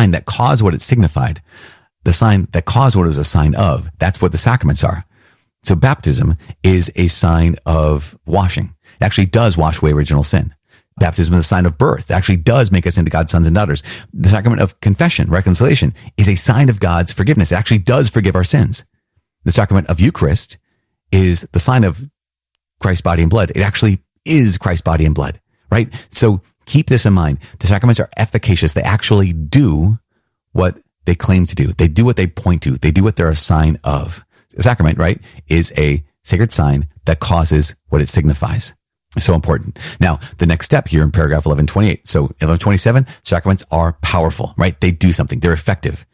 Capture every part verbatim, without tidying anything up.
sign that caused what it signified, the sign that caused what it was a sign of. That's what the sacraments are. So baptism is a sign of washing. It actually does wash away original sin. Baptism is a sign of birth. It actually does make us into God's sons and daughters. The sacrament of confession, reconciliation, is a sign of God's forgiveness. It actually does forgive our sins. The sacrament of Eucharist is the sign of Christ's body and blood. It actually is Christ's body and blood, right? So keep this in mind. The sacraments are efficacious. They actually do what they claim to do. They do what they point to. They do what they're a sign of. The sacrament, right, is a sacred sign that causes what it signifies. It's so important. Now, the next step here in paragraph eleven twenty-eight. So eleven twenty-seven, sacraments are powerful, right? They do something. They're effective.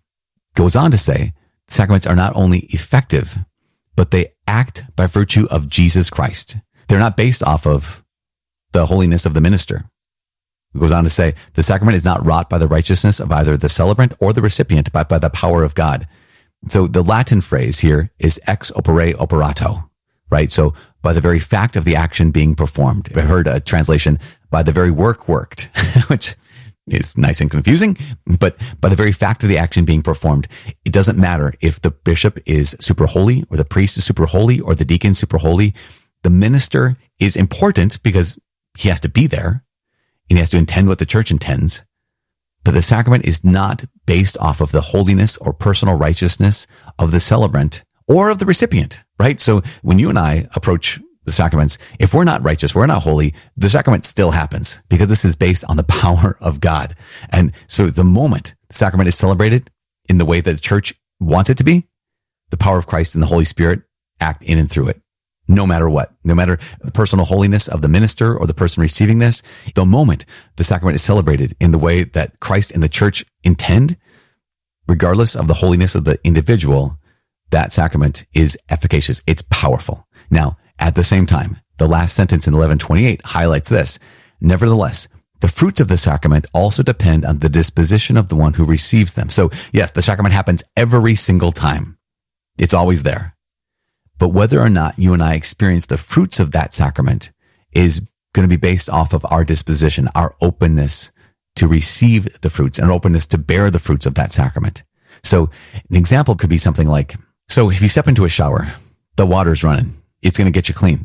Goes on to say, sacraments are not only effective, but they act by virtue of Jesus Christ. They're not based off of the holiness of the minister. It goes on to say, the sacrament is not wrought by the righteousness of either the celebrant or the recipient, but by the power of God. So the Latin phrase here is ex opere operato, right? So by the very fact of the action being performed. I heard a translation, by the very work worked, which is nice and confusing, but by the very fact of the action being performed. It doesn't matter if the bishop is super holy or the priest is super holy or the deacon super holy. The minister is important because he has to be there and he has to intend what the church intends. But the sacrament is not based off of the holiness or personal righteousness of the celebrant or of the recipient, right? So when you and I approach the sacraments, if we're not righteous, we're not holy, the sacrament still happens because this is based on the power of God. And so the moment the sacrament is celebrated in the way that the church wants it to be, the power of Christ and the Holy Spirit act in and through it. No matter what, no matter the personal holiness of the minister or the person receiving this, the moment the sacrament is celebrated in the way that Christ and the church intend, regardless of the holiness of the individual, that sacrament is efficacious. It's powerful. Now, at the same time, the last sentence in eleven twenty-eight highlights this. Nevertheless, the fruits of the sacrament also depend on the disposition of the one who receives them. So yes, the sacrament happens every single time. It's always there. But whether or not you and I experience the fruits of that sacrament is going to be based off of our disposition, our openness to receive the fruits and openness to bear the fruits of that sacrament. So an example could be something like, so if you step into a shower, the water's running, it's going to get you clean.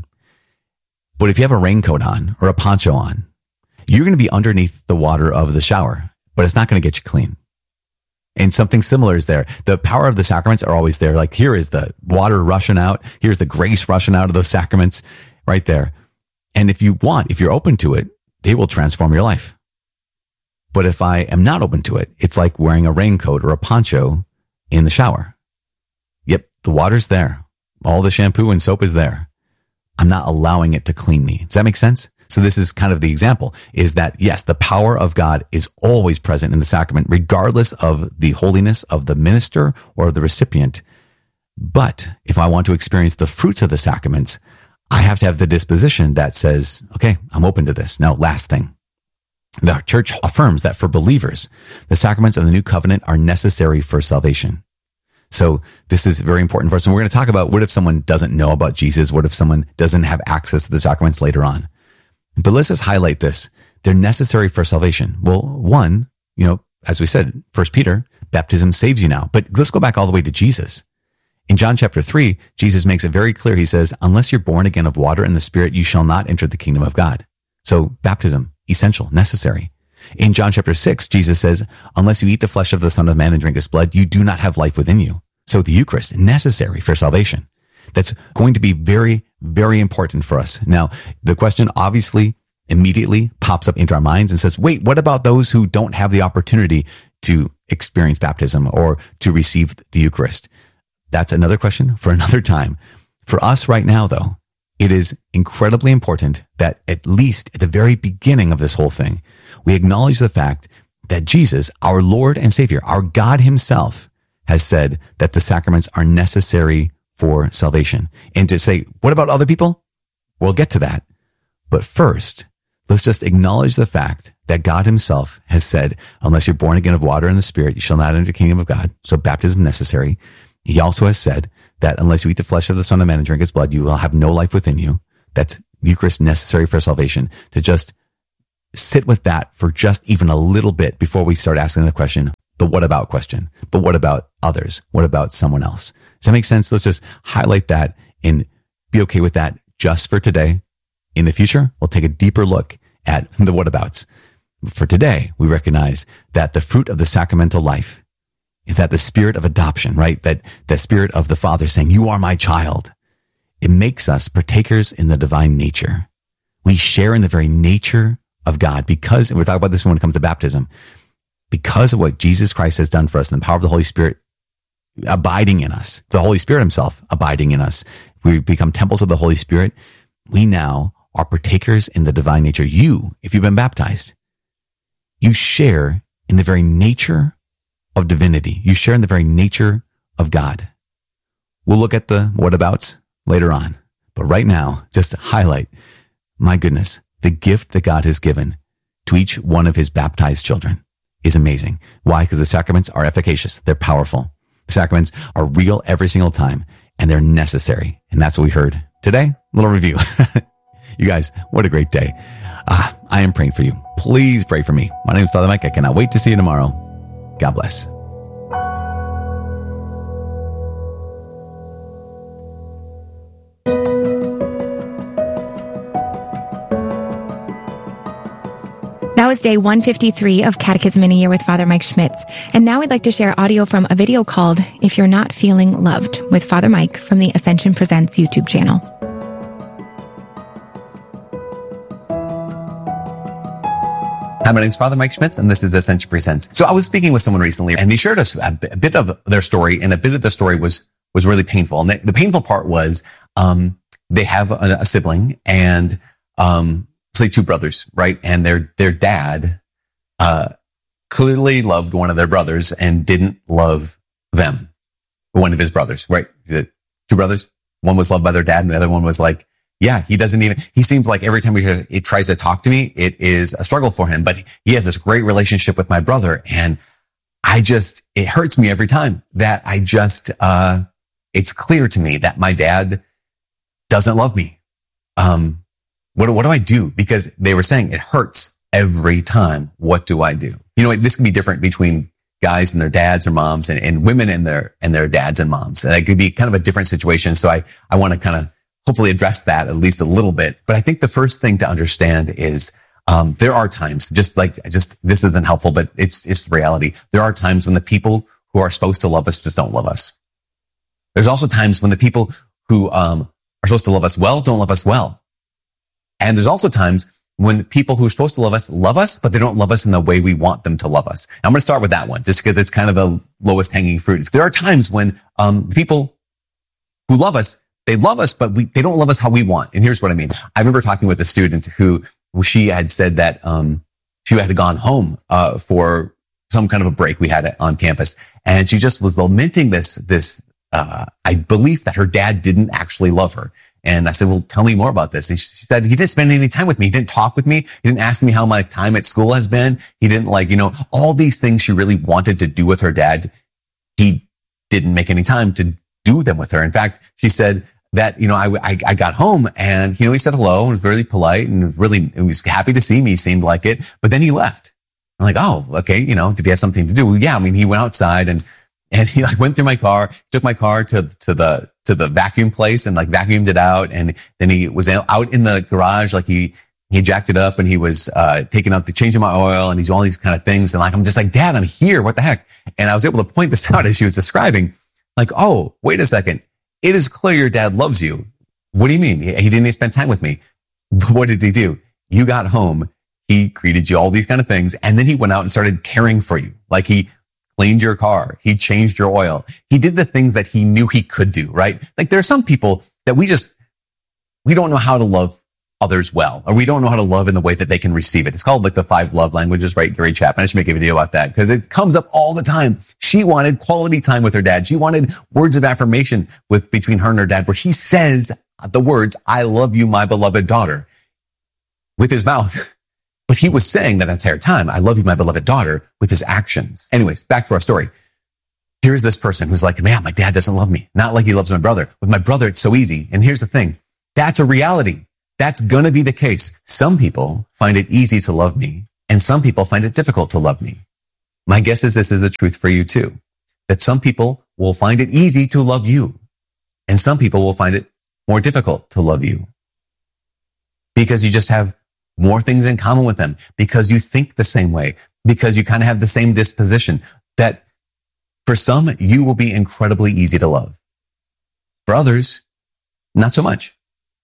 But if you have a raincoat on or a poncho on, you're going to be underneath the water of the shower, but it's not going to get you clean. And something similar is there. The power of the sacraments are always there. Like here is the water rushing out. Here's the grace rushing out of those sacraments right there. And if you want, if you're open to it, they will transform your life. But if I am not open to it, it's like wearing a raincoat or a poncho in the shower. Yep, the water's there. All the shampoo and soap is there. I'm not allowing it to clean me. Does that make sense? So this is kind of the example, is that yes, the power of God is always present in the sacrament, regardless of the holiness of the minister or the recipient. But if I want to experience the fruits of the sacraments, I have to have the disposition that says, okay, I'm open to this. Now, last thing. The church affirms that for believers, the sacraments of the new covenant are necessary for salvation. So this is very important for us. And we're going to talk about what if someone doesn't know about Jesus? What if someone doesn't have access to the sacraments later on? But let's just highlight this. They're necessary for salvation. Well, one, you know, as we said, First Peter, baptism saves you now. But let's go back all the way to Jesus. In John chapter three, Jesus makes it very clear. He says, unless you're born again of water and the Spirit, you shall not enter the kingdom of God. So baptism, essential, necessary. In John chapter six, Jesus says, unless you eat the flesh of the Son of Man and drink his blood, you do not have life within you. So the Eucharist, necessary for salvation. That's going to be very, very important for us. Now, the question obviously immediately pops up into our minds and says, wait, what about those who don't have the opportunity to experience baptism or to receive the Eucharist? That's another question for another time. For us right now, though, it is incredibly important that at least at the very beginning of this whole thing, we acknowledge the fact that Jesus, our Lord and Savior, our God himself, has said that the sacraments are necessary for salvation. And to say, what about other people? We'll get to that. But first, let's just acknowledge the fact that God himself has said, unless you're born again of water and the Spirit, you shall not enter the kingdom of God. So baptism necessary. He also has said that unless you eat the flesh of the Son of Man and drink his blood, you will have no life within you. That's Eucharist necessary for salvation. To just sit with that for just even a little bit before we start asking the question, the what about question, but what about others? What about someone else? Does that make sense? Let's just highlight that and be okay with that just for today. In the future, we'll take a deeper look at the whatabouts. For today, we recognize that the fruit of the sacramental life is that the spirit of adoption, right? That the spirit of the Father saying, you are my child. It makes us partakers in the divine nature. We share in the very nature of God because, and we're talking about this when it comes to baptism, because of what Jesus Christ has done for us and the power of the Holy Spirit abiding in us, the Holy Spirit himself abiding in us. We become temples of the Holy Spirit. We now are partakers in the divine nature. You, if you've been baptized, you share in the very nature of divinity. You share in the very nature of God. We'll look at the whatabouts later on. But right now, just to highlight, my goodness, the gift that God has given to each one of his baptized children is amazing. Why? Because the sacraments are efficacious. They're powerful. The sacraments are real every single time, and they're necessary. And that's what we heard today. A little review. You guys, what a great day. Ah, I am praying for you. Please pray for me. My name is Father Mike. I cannot wait to see you tomorrow. God bless. That was day one fifty-three of Catechism in a Year with Father Mike Schmitz. And now I'd like to share audio from a video called If You're Not Feeling Loved with Father Mike from the Ascension Presents YouTube channel. Hi, my name is Father Mike Schmitz, and this is Ascension Presents. So I was speaking with someone recently, and they shared us a bit of their story, and a bit of the story was was really painful. And the painful part was um, they have a, a sibling, and um, say two brothers, right? And their their dad uh, clearly loved one of their brothers and didn't love them, one of his brothers, right? The two brothers, one was loved by their dad, and the other one was like, yeah, he doesn't even, he seems like every time he, he tries to talk to me, it is a struggle for him, but he has this great relationship with my brother. And I just, it hurts me every time that I just, uh, it's clear to me that my dad doesn't love me. Um, what, what do I do? Because they were saying it hurts every time. What do I do? You know, this can be different between guys and their dads or moms and, and women and their, and their dads and moms. And it could be kind of a different situation. So I, I want to kind of hopefully address that at least a little bit. But I think the first thing to understand is, um, there are times, just like, just, this isn't helpful, but it's, it's the reality. There are times when the people who are supposed to love us just don't love us. There's also times when the people who, um, are supposed to love us well don't love us well. And there's also times when people who are supposed to love us love us, but they don't love us in the way we want them to love us. I'm going to start with that one just because it's kind of the lowest hanging fruit. There are times when, um, people who love us, they love us, but we, they don't love us how we want. And here's what I mean. I remember talking with a student who, she had said that, um, she had gone home, uh, for some kind of a break we had on campus. And she just was lamenting this, this, uh, I belief that her dad didn't actually love her. And I said, well, tell me more about this. And she said, he didn't spend any time with me. He didn't talk with me. He didn't ask me how my time at school has been. He didn't like, you know, all these things she really wanted to do with her dad. He didn't make any time to do them with her. In fact, she said, that, you know, I, I, I got home and, you know, he said hello and was really polite and really, he was happy to see me, seemed like it, but then he left. I'm like, oh, okay. You know, did he have something to do? Well, yeah. I mean, he went outside and, and he like went through my car, took my car to, to the, to the vacuum place and like vacuumed it out. And then he was out in the garage, like he, he jacked it up and he was, uh, taking out the changing my oil and he's doing all these kind of things. And like, I'm just like, Dad, I'm here. What the heck? And I was able to point this out as she was describing, like, oh, wait a second. It is clear your dad loves you. What do you mean? He, he didn't even spend time with me. But what did he do? You got home. He greeted you, all these kind of things. And then he went out and started caring for you. Like he cleaned your car. He changed your oil. He did the things that he knew he could do, right? Like there are some people that we just, we don't know how to love others well, or we don't know how to love in the way that they can receive it. It's called like the five love languages, right? Gary Chapman. I should make a video about that because it comes up all the time. She wanted quality time with her dad. She wanted words of affirmation with between her and her dad, where he says the words, I love you, my beloved daughter, with his mouth. But he was saying that entire time, I love you, my beloved daughter, with his actions. Anyways, back to our story. Here's this person who's like, man, my dad doesn't love me. Not like he loves my brother. With my brother, it's so easy. And here's the thing. That's a reality. That's going to be the case. Some people find it easy to love me, and some people find it difficult to love me. My guess is this is the truth for you too, that some people will find it easy to love you, and some people will find it more difficult to love you because you just have more things in common with them, because you think the same way, because you kind of have the same disposition, that for some, you will be incredibly easy to love. For others, not so much.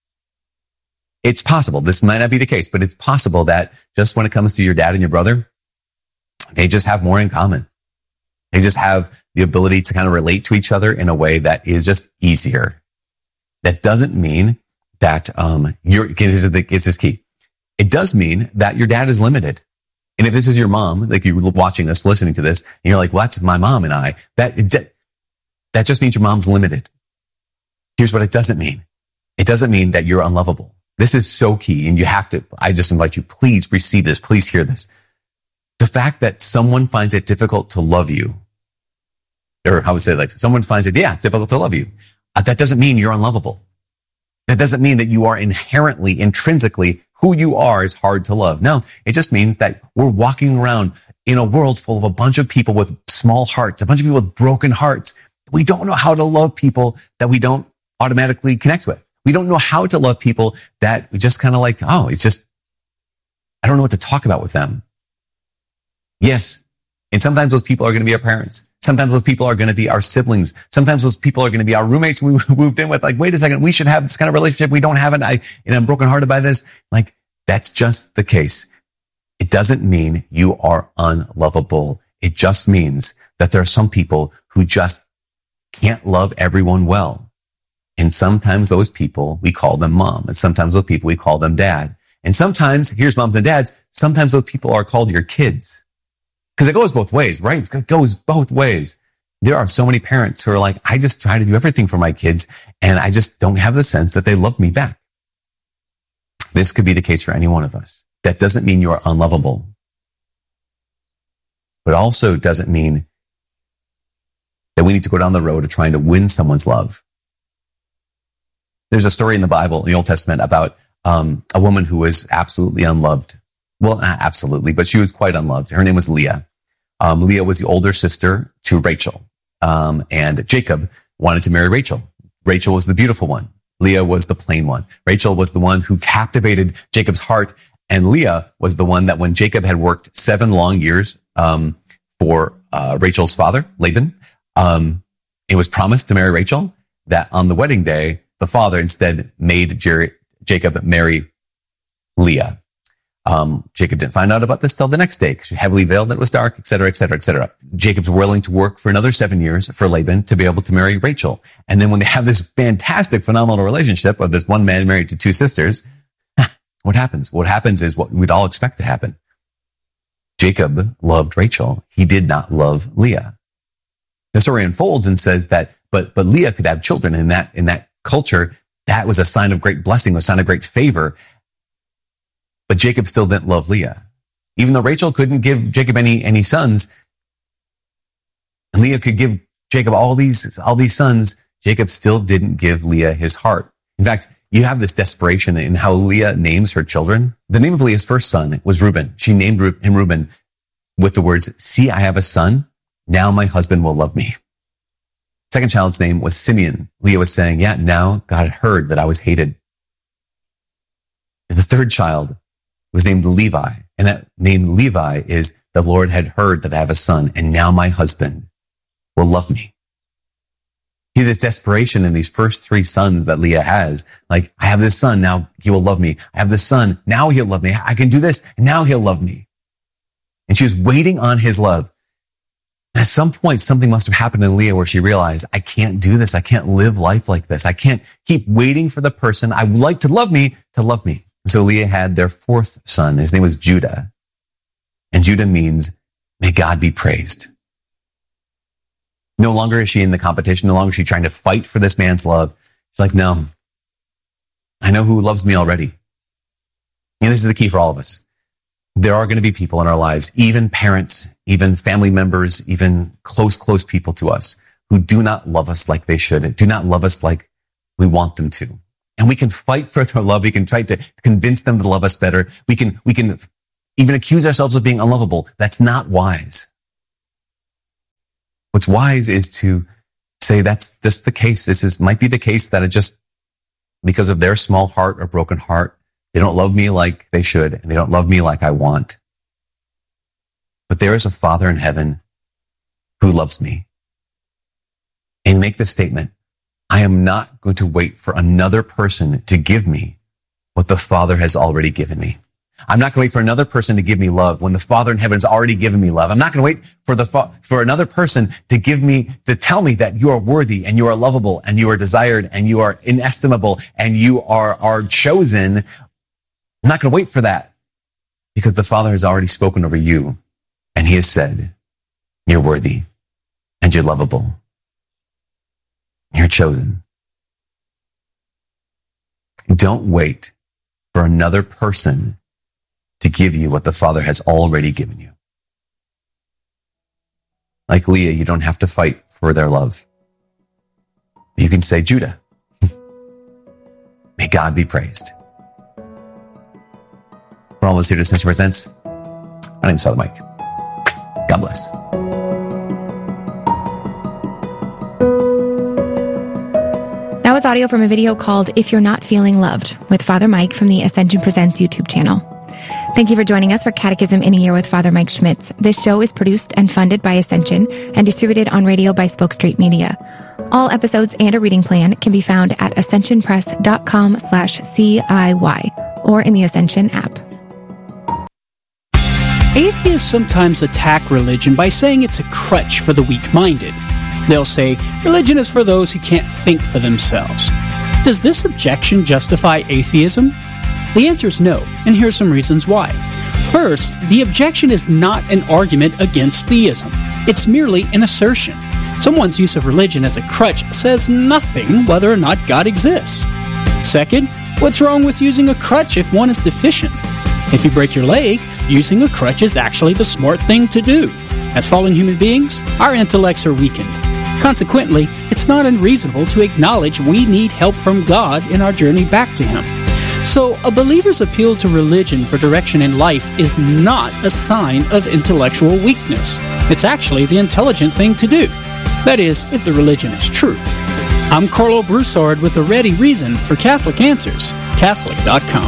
It's possible. This might not be the case, but it's possible that just when it comes to your dad and your brother, they just have more in common. They just have the ability to kind of relate to each other in a way that is just easier. That doesn't mean that um, you're, okay, this is the, it's this key. It does mean that your dad is limited. And if this is your mom, like you're watching this, listening to this, and you're like, well, that's my mom and I, that, that just means your mom's limited. Here's what it doesn't mean. It doesn't mean that you're unlovable. This is so key, and you have to, I just invite you, please receive this, please hear this. The fact that someone finds it difficult to love you, or I would say like someone finds it, yeah, it's difficult to love you. Uh, that doesn't mean you're unlovable. That doesn't mean that you are inherently, intrinsically, who you are is hard to love. No, it just means that we're walking around in a world full of a bunch of people with small hearts, a bunch of people with broken hearts. We don't know how to love people that we don't automatically connect with. We don't know how to love people that we just kind of like, oh, it's just, I don't know what to talk about with them. Yes. And sometimes those people are going to be our parents. Sometimes those people are going to be our siblings. Sometimes those people are going to be our roommates we moved in with. Like, wait a second, we should have this kind of relationship. We don't have it. I, and I'm brokenhearted by this. Like, that's just the case. It doesn't mean you are unlovable. It just means that there are some people who just can't love everyone well. And sometimes those people, we call them mom. And sometimes those people, we call them dad. And sometimes, here's moms and dads, sometimes those people are called your kids. Because it goes both ways, right? It goes both ways. There are so many parents who are like, I just try to do everything for my kids, and I just don't have the sense that they love me back. This could be the case for any one of us. That doesn't mean you are unlovable. But also doesn't mean that we need to go down the road of trying to win someone's love. There's a story in the Bible, in the Old Testament, about um, a woman who was absolutely unloved. Well, not absolutely, but she was quite unloved. Her name was Leah. Um, Leah was the older sister to Rachel. Um, and Jacob wanted to marry Rachel. Rachel was the beautiful one. Leah was the plain one. Rachel was the one who captivated Jacob's heart. And Leah was the one that when Jacob had worked seven long years um, for uh, Rachel's father, Laban, um, it was promised to marry Rachel, that on the wedding day, the father instead made Jer- Jacob marry Leah. Um, Jacob didn't find out about this till the next day because she heavily veiled and it was dark, et cetera, et cetera, et cetera. Jacob's willing to work for another seven years for Laban to be able to marry Rachel. And then when they have this fantastic, phenomenal relationship of this one man married to two sisters, what happens? What happens is what we'd all expect to happen. Jacob loved Rachel. He did not love Leah. The story unfolds and says that, but, but Leah could have children in that, in that culture. That was a sign of great blessing, a sign of great favor. But Jacob still didn't love Leah. Even though Rachel couldn't give Jacob any, any sons, and Leah could give Jacob all these, all these sons, Jacob still didn't give Leah his heart. In fact, you have this desperation in how Leah names her children. The name of Leah's first son was Reuben. She named him Reuben with the words, "See, I have a son. Now my husband will love me." Second child's name was Simeon. Leah was saying, yeah, now God heard that I was hated. The third child was named Levi. And that name Levi is the Lord had heard that I have a son, and now my husband will love me. See this desperation in these first three sons that Leah has. Like, I have this son, now he will love me. I have this son, now he'll love me. I can do this, and now he'll love me. And she was waiting on his love. And at some point, something must have happened in Leah where she realized, I can't do this. I can't live life like this. I can't keep waiting for the person I would like to love me to love me. So Leah had their fourth son. His name was Judah. And Judah means, may God be praised. No longer is she in the competition. No longer is she trying to fight for this man's love. She's like, no, I know who loves me already. And this is the key for all of us. There are going to be people in our lives, even parents, even family members, even close, close people to us who do not love us like they should, do not love us like we want them to. And we can fight for their love. We can try to convince them to love us better. We can, we can even accuse ourselves of being unlovable. That's not wise. What's wise is to say that's just the case. This is might be the case that it just, because of their small heart or broken heart, they don't love me like they should, and they don't love me like I want. But there is a Father in heaven who loves me. And make the statement, I am not going to wait for another person to give me what the Father has already given me. I'm not going to wait for another person to give me love when the Father in heaven has already given me love. I'm not going to wait for the fa- for another person to give me, to tell me that you are worthy and you are lovable and you are desired and you are inestimable and you are, are chosen. I'm not going to wait for that, because the Father has already spoken over you, and he has said, you're worthy and you're lovable. You're chosen. Don't wait for another person to give you what the Father has already given you. Like Leah, you don't have to fight for their love. You can say, Judah, may God be praised. For all of us here to Ascension Presents, my name is Father Mike. God bless. That was audio from a video called If You're Not Feeling Loved with Father Mike from the Ascension Presents YouTube channel. Thank you for joining us for Catechism in a Year with Father Mike Schmitz. This show is produced and funded by Ascension and distributed on radio by Spoke Street Media. All episodes and a reading plan can be found at ascensionpress.com slash CIY or in the Ascension app. Atheists sometimes attack religion by saying it's a crutch for the weak-minded. They'll say, religion is for those who can't think for themselves. Does this objection justify atheism? The answer is no, and here's some reasons why. First, the objection is not an argument against theism. It's merely an assertion. Someone's use of religion as a crutch says nothing whether or not God exists. Second, what's wrong with using a crutch if one is deficient? If you break your leg, using a crutch is actually the smart thing to do. As fallen human beings, our intellects are weakened. Consequently, it's not unreasonable to acknowledge we need help from God in our journey back to Him. So, a believer's appeal to religion for direction in life is not a sign of intellectual weakness. It's actually the intelligent thing to do. That is, if the religion is true. I'm Carlo Broussard with a ready reason for Catholic Answers, Catholic dot com.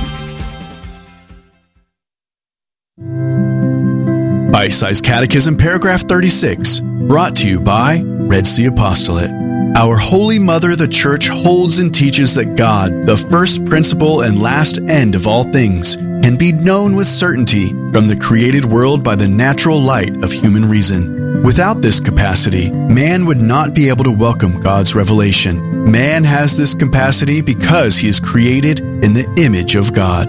Bite-Sized Catechism, paragraph thirty-six, brought to you by Red Sea Apostolate. Our Holy Mother, the Church, holds and teaches that God, the first principle and last end of all things, can be known with certainty from the created world by the natural light of human reason. Without this capacity, man would not be able to welcome God's revelation. Man has this capacity because he is created in the image of God.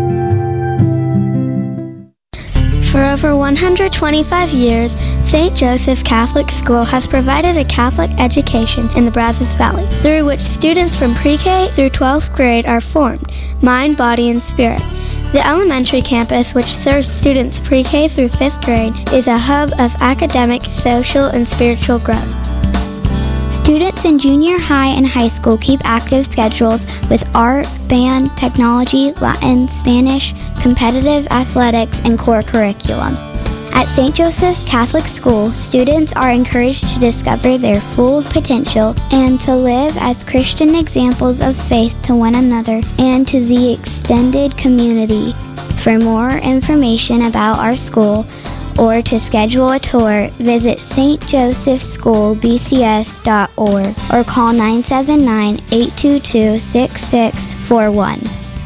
For over one hundred twenty-five years, Saint Joseph Catholic School has provided a Catholic education in the Brazos Valley, through which students from pre-K through twelfth grade are formed, mind, body, and spirit. The elementary campus, which serves students pre-K through fifth grade, is a hub of academic, social, and spiritual growth. Students in junior high and high school keep active schedules with art, band, technology, Latin, Spanish, competitive athletics, and core curriculum. At Saint Joseph's Catholic School, students are encouraged to discover their full potential and to live as Christian examples of faith to one another and to the extended community. For more information about our school or to schedule a tour, visit s t joseph school b c s dot org or call nine seven nine, eight two two, six six four one.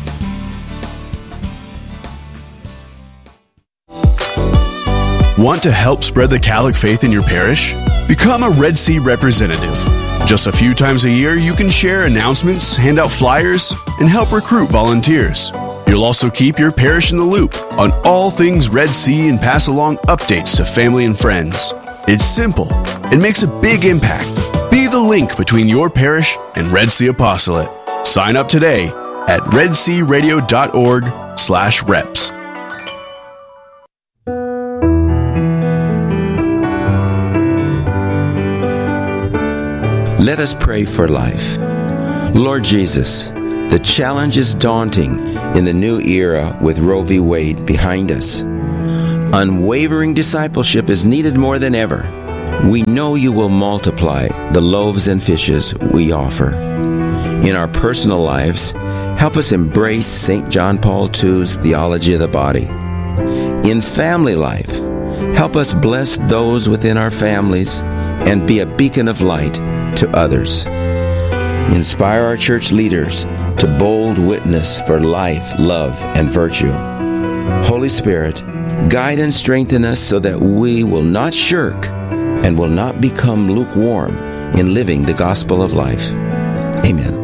Want to help spread the Catholic faith in your parish? Become a Red Sea representative. Just a few times a year, you can share announcements, hand out flyers, and help recruit volunteers. You'll also keep your parish in the loop on all things Red Sea and pass along updates to family and friends. It's simple. It makes a big impact. Be the link between your parish and Red Sea Apostolate. Sign up today at redsearadio.org slash reps. Let us pray for life. Lord Jesus, the challenge is daunting in the new era with Roe v. Wade behind us. Unwavering discipleship is needed more than ever. we know you will multiply the loaves and fishes we offer. In our personal lives, help us embrace Saint John Paul the Second's theology of the body. In family life, help us bless those within our families and be a beacon of light to others. Inspire our church leaders to bold witness for life, love, and virtue. Holy Spirit, guide and strengthen us so that we will not shirk and will not become lukewarm in living the gospel of life. Amen.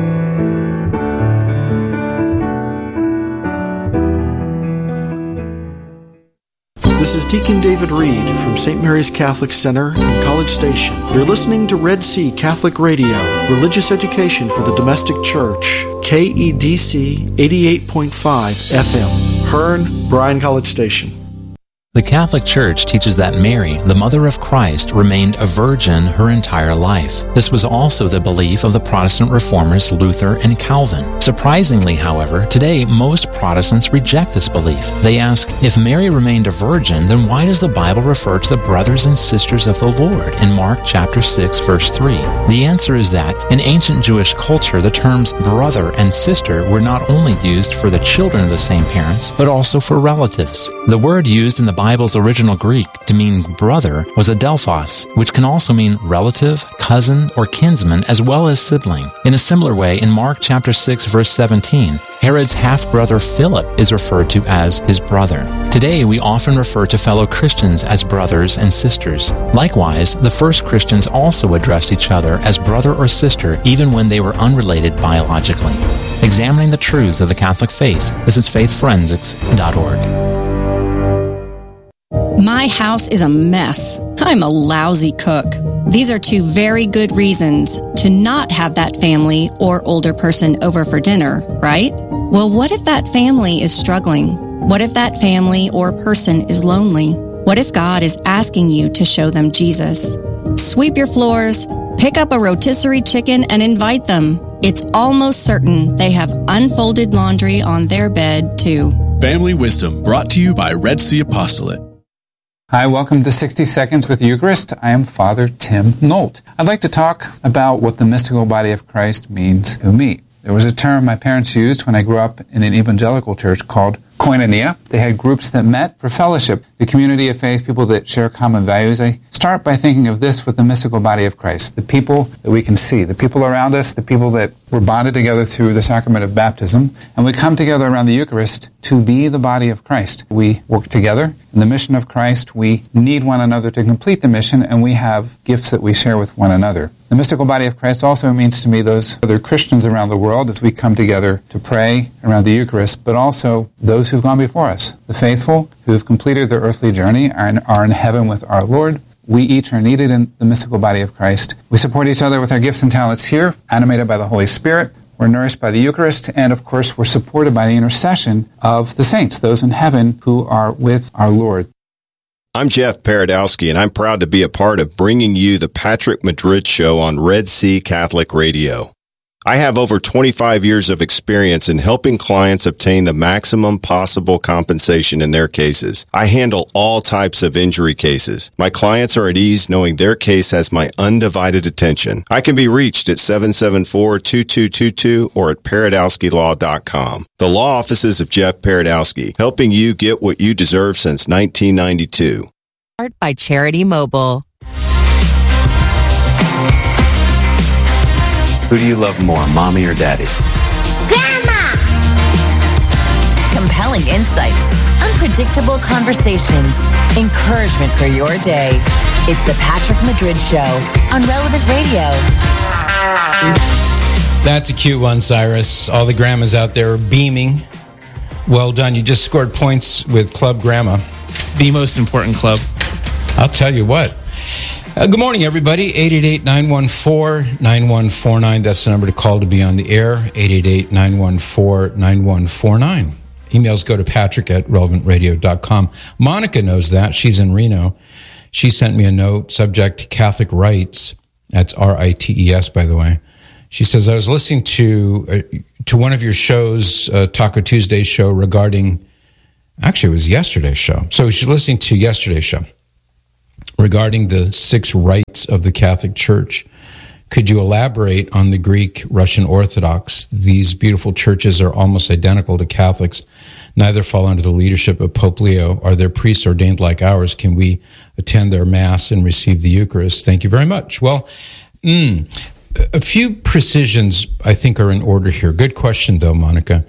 This is Deacon David Reed from Saint Mary's Catholic Center in College Station. You're listening to Red Sea Catholic Radio, religious education for the domestic church, K E D C eighty-eight point five F M, Hearn, Bryan College Station. The Catholic Church teaches that Mary, the mother of Christ, remained a virgin her entire life. This was also the belief of the Protestant reformers Luther and Calvin. Surprisingly, however, today most Protestants reject this belief. They ask, if Mary remained a virgin, then why does the Bible refer to the brothers and sisters of the Lord in Mark chapter six, verse three? The answer is that in ancient Jewish culture, the terms brother and sister were not only used for the children of the same parents, but also for relatives. The word used in the Bible's original Greek to mean brother was adelphos, which can also mean relative, cousin, or kinsman, as well as sibling. In a similar way, in Mark chapter six, verse seventeen, Herod's half-brother Philip is referred to as his brother. Today, we often refer to fellow Christians as brothers and sisters. Likewise, the first Christians also addressed each other as brother or sister, even when they were unrelated biologically. Examining the truths of the Catholic faith, this is faith forensics dot org. My house is a mess. I'm a lousy cook. These are two very good reasons to not have that family or older person over for dinner, right? Well, what if that family is struggling? What if that family or person is lonely? What if God is asking you to show them Jesus? Sweep your floors, pick up a rotisserie chicken, and invite them. It's almost certain they have unfolded laundry on their bed, too. Family Wisdom, brought to you by Red Sea Apostolate. Hi, welcome to sixty Seconds with the Eucharist. I am Father Tim Nolt. I'd like to talk about what the mystical body of Christ means to me. There was a term my parents used when I grew up in an evangelical church called koinonia. They had groups that met for fellowship, the community of faith, people that share common values. I start by thinking of this with the mystical body of Christ, the people that we can see, the people around us, the people that were bonded together through the sacrament of baptism, and we come together around the Eucharist to be the body of Christ. We work together in the mission of Christ. We need one another to complete the mission, and we have gifts that we share with one another. The mystical body of Christ also means to me those other Christians around the world as we come together to pray around the Eucharist, but also those who've gone before us, the faithful who have completed their earthly journey are in, are in heaven with our Lord. We each are needed in the mystical body of Christ. We support each other with our gifts and talents here, animated by the Holy Spirit. We're nourished by the Eucharist, and of course we're supported by the intercession of the saints, those in heaven who are with our Lord. I'm Jeff Paradowski, and I'm proud to be a part of bringing you the Patrick Madrid Show on Red Sea Catholic Radio. I have over twenty-five years of experience in helping clients obtain the maximum possible compensation in their cases. I handle all types of injury cases. My clients are at ease knowing their case has my undivided attention. I can be reached at seven seven four, two two two two or at paradowski law dot com. The law offices of Jeff Paradowski, helping you get what you deserve since nineteen ninety-two. By Charity Mobile. Who do you love more, mommy or daddy? Grandma! Compelling insights, unpredictable conversations, encouragement for your day. It's the Patrick Madrid Show on Relevant Radio. That's a cute one, Cyrus. All the grandmas out there are beaming. Well done. You just scored points with Club Grandma. The most important club. I'll tell you what. Uh, good morning, everybody. eight eight eight, nine one four, nine one four nine. That's the number to call to be on the air. eight eight eight, nine one four, nine one four nine. Emails go to patrick at relevant radio dot com. Monica knows that. She's in Reno. She sent me a note, subject Catholic rights. That's R I T E S, by the way. She says, I was listening to uh, to one of your shows, uh, Taco Tuesday show, regarding, actually it was yesterday's show. So she's listening to yesterday's show. regarding the six rites of the Catholic Church. Could you elaborate on the Greek Russian Orthodox? These beautiful churches are almost identical to Catholics. Neither fall under the leadership of Pope Leo. Are their priests ordained like ours? Can we attend their Mass and receive the Eucharist? Thank you very much. Well, mm, a few precisions I think are in order here. Good question, though, Monica.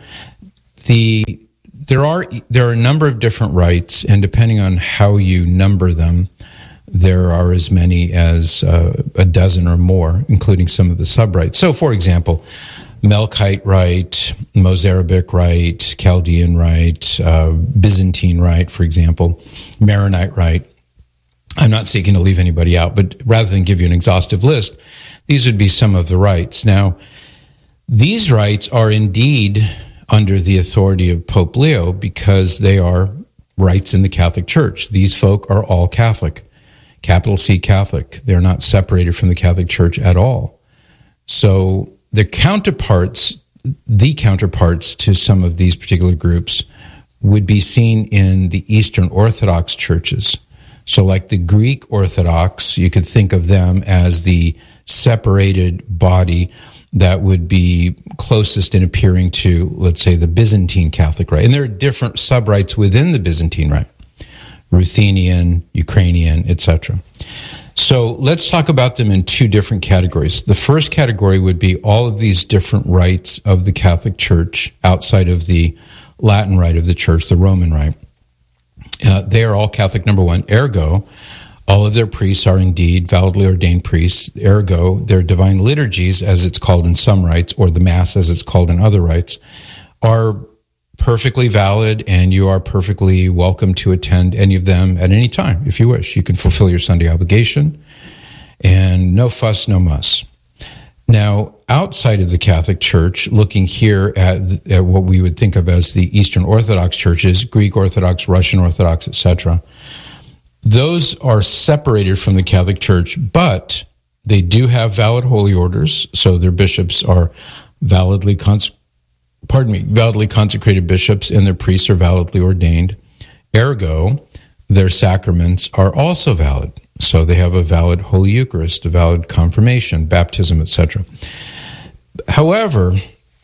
The there are there are a number of different rites, and depending on how you number them, there are as many as uh, a dozen or more, including some of the sub-rites. So, for example, Melkite rite, Mozarabic rite, Chaldean rite, uh, Byzantine rite, for example, Maronite rite. I'm not seeking to leave anybody out, but rather than give you an exhaustive list, these would be some of the rites. Now, these rites are indeed under the authority of Pope Leo because they are rites in the Catholic Church. These folk are all Catholic, capital C Catholic. They're not separated from the Catholic Church at all. So the counterparts, the counterparts to some of these particular groups would be seen in the Eastern Orthodox churches. So like the Greek Orthodox, you could think of them as the separated body that would be closest in appearing to, let's say, the Byzantine Catholic rite. And there are different sub-rites within the Byzantine rite, Ruthenian, Ukrainian, et cetera. So let's talk about them in two different categories. The first category would be all of these different rites of the Catholic Church outside of the Latin rite of the Church, the Roman rite. Uh, they are all Catholic, number one. Ergo, all of their priests are indeed validly ordained priests. Ergo, their divine liturgies, as it's called in some rites, or the Mass, as it's called in other rites, are perfectly valid, and you are perfectly welcome to attend any of them at any time, if you wish. You can fulfill your Sunday obligation, and no fuss, no muss. Now, outside of the Catholic Church, looking here at, at what we would think of as the Eastern Orthodox churches, Greek Orthodox, Russian Orthodox, et cetera, those are separated from the Catholic Church, but they do have valid holy orders, so their bishops are validly cons- pardon me, validly consecrated bishops, and their priests are validly ordained. Ergo, their sacraments are also valid. So they have a valid Holy Eucharist, a valid confirmation, baptism, et cetera. However,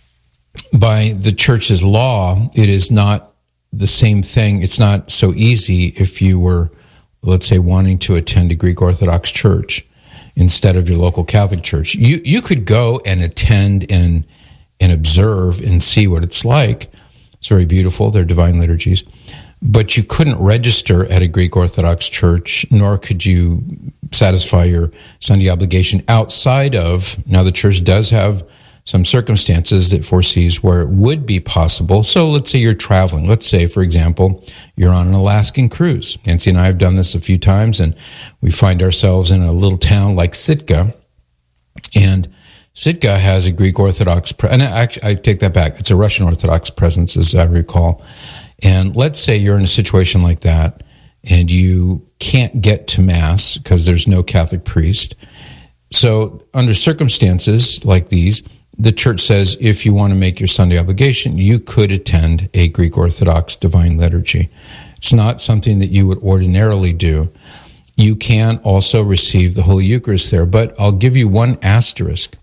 by the Church's law, it is not the same thing. It's not so easy if you were, let's say, wanting to attend a Greek Orthodox church instead of your local Catholic church. You you could go and attend and and observe and see what it's like. It's very beautiful, their divine liturgies. But you couldn't register at a Greek Orthodox church, nor could you satisfy your Sunday obligation outside of, now the church does have some circumstances that foresees where it would be possible. So let's say you're traveling. Let's say, for example, you're on an Alaskan cruise. Nancy and I have done this a few times, and we find ourselves in a little town like Sitka, and Sitka has a Greek Orthodox, pre- and actually, I take that back. It's a Russian Orthodox presence, as I recall. And let's say you're in a situation like that, and you can't get to Mass because there's no Catholic priest. So under circumstances like these, the church says if you want to make your Sunday obligation, you could attend a Greek Orthodox divine liturgy. It's not something that you would ordinarily do. You can also receive the Holy Eucharist there, but I'll give you one asterisk.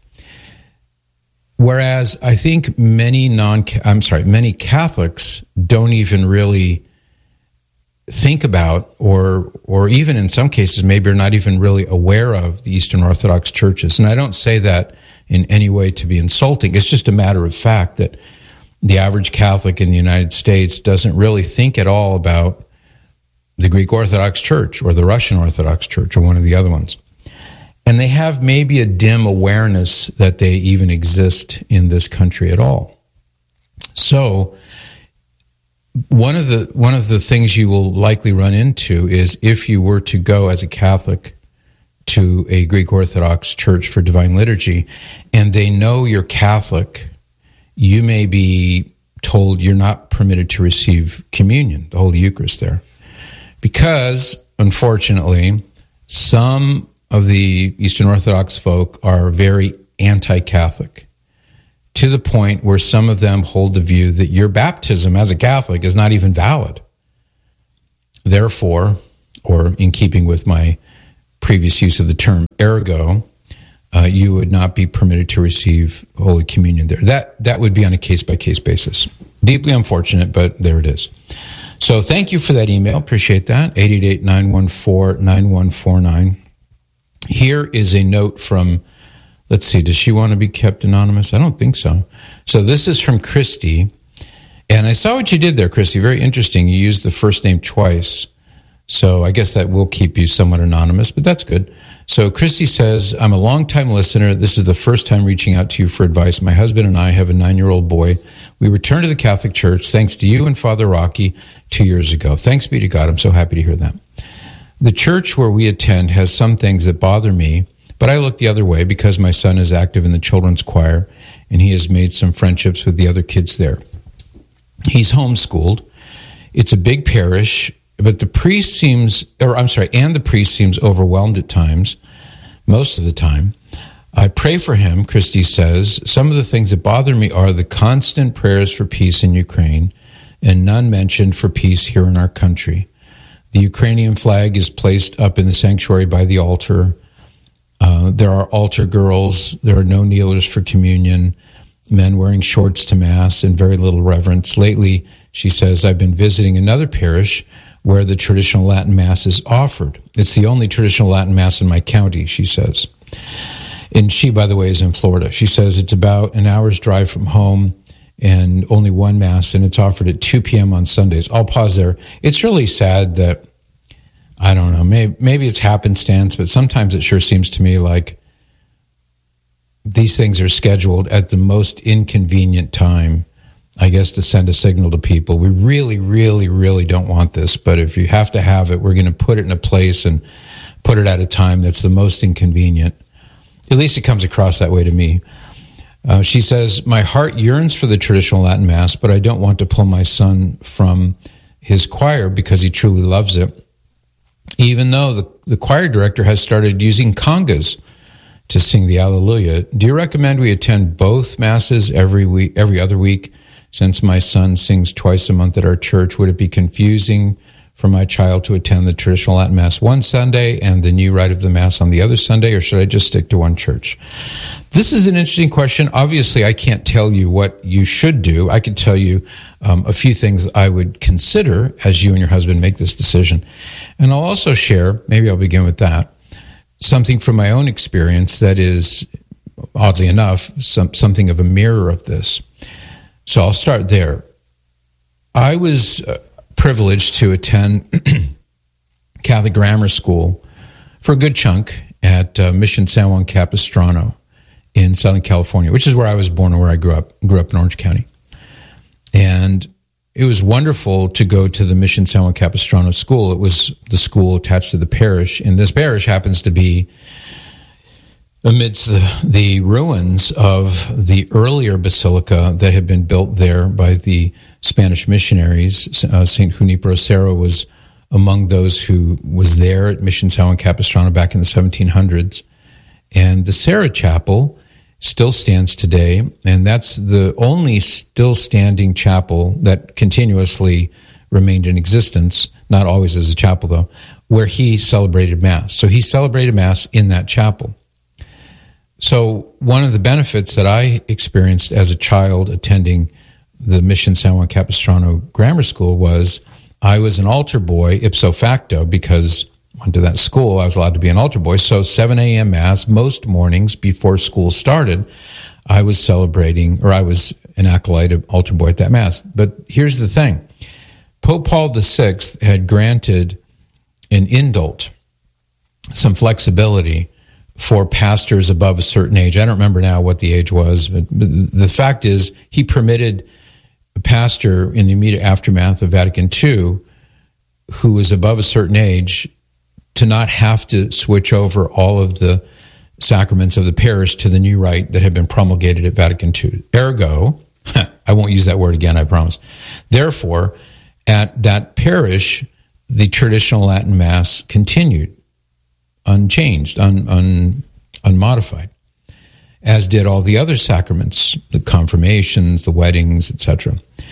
Whereas I think many non, I'm sorry, many Catholics don't even really think about, or or even in some cases maybe are not even really aware of the Eastern Orthodox churches. And I don't say that in any way to be insulting. It's just a matter of fact that the average Catholic in the United States doesn't really think at all about the Greek Orthodox Church or the Russian Orthodox Church or one of the other ones. And they have maybe a dim awareness that they even exist in this country at all. So one of the one of the things you will likely run into is if you were to go as a Catholic to a Greek Orthodox church for divine liturgy, and they know you're Catholic, you may be told you're not permitted to receive communion, the Holy Eucharist there. Because, unfortunately, some of the Eastern Orthodox folk are very anti-Catholic, to the point where some of them hold the view that your baptism as a Catholic is not even valid. Therefore, or in keeping with my previous use of the term. Ergo, uh, you would not be permitted to receive Holy Communion there. That that would be on a case-by-case basis. Deeply unfortunate, but there it is. So thank you for that email. Appreciate that. eight eight eight, nine one four, nine one four nine. Here is a note from, let's see, does she want to be kept anonymous? I don't think so. So this is from Christy. And I saw what you did there, Christy. Very interesting. You used the first name twice. So I guess that will keep you somewhat anonymous, but that's good. So Christy says, I'm a longtime listener. This is the first time reaching out to you for advice. My husband and I have a nine-year-old boy. We returned to the Catholic Church thanks to you and Father Rocky two years ago. Thanks be to God. I'm so happy to hear that. The church where we attend has some things that bother me, but I look the other way because my son is active in the children's choir and he has made some friendships with the other kids there. He's homeschooled. It's a big parish, but the priest seems, or I'm sorry, and the priest seems overwhelmed at times, most of the time. I pray for him, Christy says. Some of the things that bother me are the constant prayers for peace in Ukraine and none mentioned for peace here in our country. The Ukrainian flag is placed up in the sanctuary by the altar. Uh, there are altar girls. There are no kneelers for communion. Men wearing shorts to Mass and very little reverence. Lately, she says, I've been visiting another parish where the traditional Latin Mass is offered. It's the only traditional Latin Mass in my county, she says. And she, by the way, is in Florida. She says it's about an hour's drive from home and only one Mass, and it's offered at two p.m. on Sundays. I'll pause there. It's really sad that, I don't know, maybe, maybe it's happenstance, but sometimes it sure seems to me like these things are scheduled at the most inconvenient time, I guess, to send a signal to people. We really, really, really don't want this, but if you have to have it, we're going to put it in a place and put it at a time that's the most inconvenient. At least it comes across that way to me. Uh, she says, my heart yearns for the traditional Latin Mass, but I don't want to pull my son from his choir because he truly loves it, even though the, the choir director has started using congas to sing the Alleluia. Do you recommend we attend both Masses every week, every other week? Since my son sings twice a month at our church, would it be confusing for my child to attend the traditional Latin Mass one Sunday and the new rite of the Mass on the other Sunday, or should I just stick to one church? This is an interesting question. Obviously, I can't tell you what you should do. I can tell you um, a few things I would consider as you and your husband make this decision. And I'll also share, maybe I'll begin with that, something from my own experience that is, oddly enough, some, something of a mirror of this. So I'll start there. I was uh, privileged to attend Catholic grammar school for a good chunk at uh, Mission San Juan Capistrano in Southern California, which is where I was born and where I grew up, grew up in Orange County. And it was wonderful to go to the Mission San Juan Capistrano school. It was the school attached to the parish, and this parish happens to be amidst the, the ruins of the earlier basilica that had been built there by the Spanish missionaries. Uh, Saint Junipero Serra was among those who was there at Mission San Juan Capistrano back in the seventeen hundreds. And the Serra Chapel still stands today, and that's the only still standing chapel that continuously remained in existence, not always as a chapel though, where he celebrated Mass. So he celebrated Mass in that chapel. So one of the benefits that I experienced as a child attending the Mission San Juan Capistrano Grammar School was I was an altar boy ipso facto because I went to that school. I was allowed to be an altar boy. So seven a.m. Mass most mornings before school started, I was celebrating, or I was an acolyte altar boy at that Mass. But here's the thing. Pope Paul the Sixth had granted an indult, some flexibility for pastors above a certain age. I don't remember now what the age was, but the fact is he permitted a pastor in the immediate aftermath of Vatican Two who was above a certain age to not have to switch over all of the sacraments of the parish to the new rite that had been promulgated at Vatican Two. Ergo, I won't use that word again, I promise. Therefore, at that parish, the traditional Latin Mass continued. Unchanged, un, un, unmodified, as did all the other sacraments, the confirmations, the weddings, et cetera.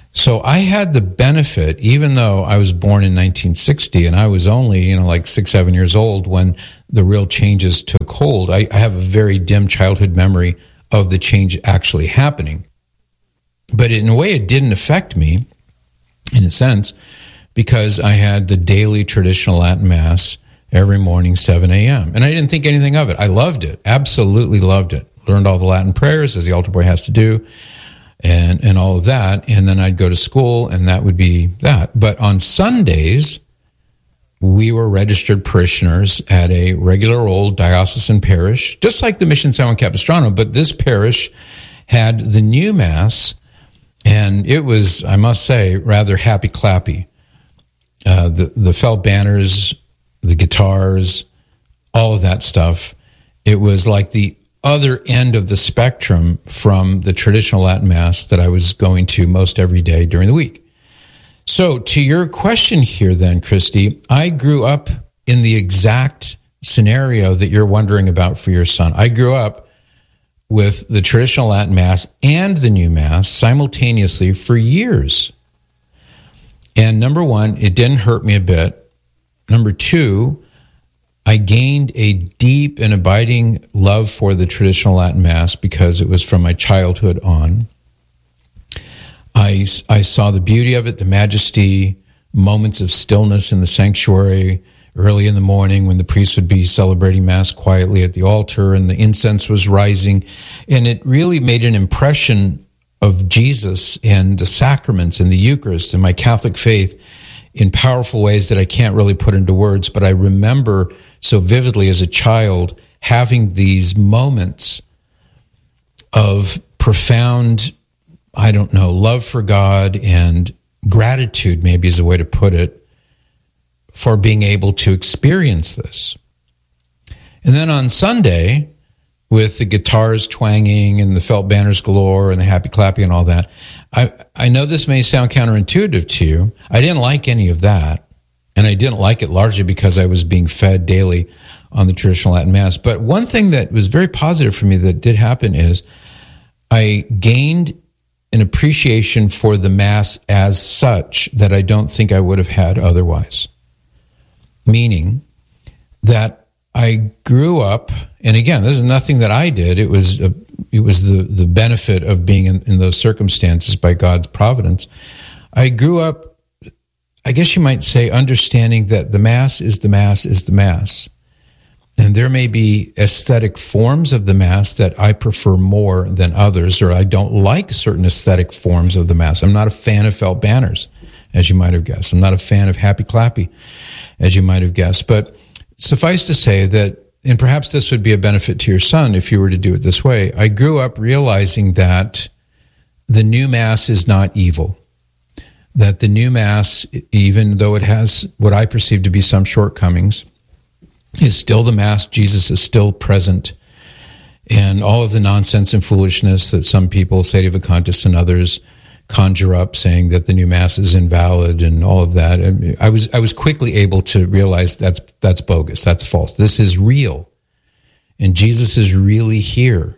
So I had the benefit, even though I was born in nineteen sixty and I was only, you know, like six, seven years old when the real changes took hold. I, I have a very dim childhood memory of the change actually happening. But in a way, it didn't affect me, in a sense, because I had the daily traditional Latin Mass every morning, seven a.m. And I didn't think anything of it. I loved it, absolutely loved it. Learned all the Latin prayers, as the altar boy has to do, and, and all of that. And then I'd go to school, and that would be that. But on Sundays, we were registered parishioners at a regular old diocesan parish, just like the Mission San Juan Capistrano, but this parish had the new Mass, and it was, I must say, rather happy-clappy. Uh, the, the felt banners, the guitars, all of that stuff. It was like the other end of the spectrum from the traditional Latin Mass that I was going to most every day during the week. So to your question here then, Christy, I grew up in the exact scenario that you're wondering about for your son. I grew up with the traditional Latin Mass and the new Mass simultaneously for years. And number one, it didn't hurt me a bit. Number two, I gained a deep and abiding love for the traditional Latin Mass because it was from my childhood on. I, I saw the beauty of it, the majesty, moments of stillness in the sanctuary early in the morning when the priest would be celebrating Mass quietly at the altar and the incense was rising. And it really made an impression of Jesus and the sacraments and the Eucharist and my Catholic faith in powerful ways that I can't really put into words, but I remember so vividly as a child having these moments of profound, I don't know, love for God and gratitude, maybe is a way to put it, for being able to experience this. And then on Sunday, with the guitars twanging and the felt banners galore and the happy clapping and all that, I, I know this may sound counterintuitive to you. I didn't like any of that. And I didn't like it largely because I was being fed daily on the traditional Latin Mass. But one thing that was very positive for me that did happen is I gained an appreciation for the Mass as such that I don't think I would have had otherwise. Meaning that I grew up, and again, this is nothing that I did. It was a, it was the, the benefit of being in, in those circumstances by God's providence. I grew up, I guess you might say, understanding that the Mass is the Mass is the Mass. And there may be aesthetic forms of the Mass that I prefer more than others, or I don't like certain aesthetic forms of the Mass. I'm not a fan of felt banners, as you might have guessed. I'm not a fan of happy clappy, as you might have guessed. But suffice to say that, and perhaps this would be a benefit to your son if you were to do it this way, I grew up realizing that the new Mass is not evil. That the new Mass, even though it has what I perceive to be some shortcomings, is still the Mass. Jesus is still present. And all of the nonsense and foolishness that some people, Sedevacantist and others, conjure up saying that the new Mass is invalid and all of that. I was I was quickly able to realize that's that's bogus. That's false. This is real. And Jesus is really here.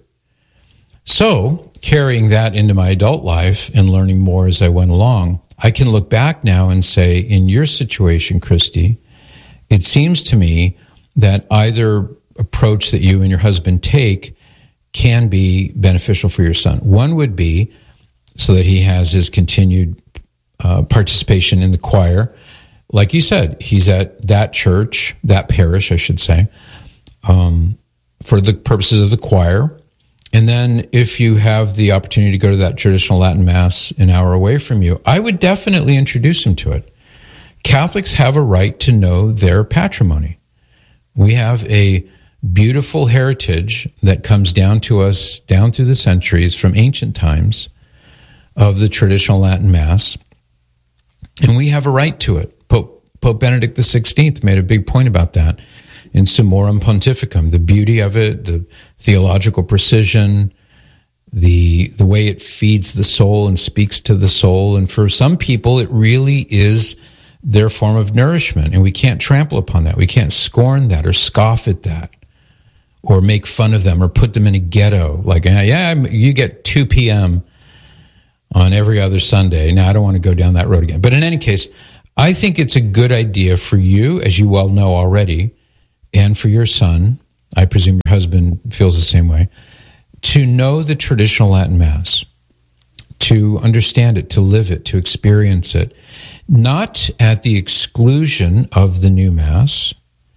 So, carrying that into my adult life and learning more as I went along, I can look back now and say, in your situation, Christy, it seems to me that either approach that you and your husband take can be beneficial for your son. One would be so that he has his continued uh, participation in the choir. Like you said, he's at that church, that parish, I should say, um, for the purposes of the choir. And then if you have the opportunity to go to that traditional Latin Mass an hour away from you, I would definitely introduce him to it. Catholics have a right to know their patrimony. We have a beautiful heritage that comes down to us down through the centuries from ancient times of the traditional Latin Mass, and we have a right to it. Pope, Pope Benedict the sixteenth made a big point about that in Summorum Pontificum, the beauty of it, the theological precision, the the way it feeds the soul and speaks to the soul. And for some people, it really is their form of nourishment, and we can't trample upon that. We can't scorn that or scoff at that or make fun of them or put them in a ghetto. Like, yeah, you get two p.m., on every other Sunday. Now, I don't want to go down that road again. But in any case, I think it's a good idea for you, as you well know already, and for your son, I presume your husband feels the same way, to know the traditional Latin Mass, to understand it, to live it, to experience it, not at the exclusion of the new Mass.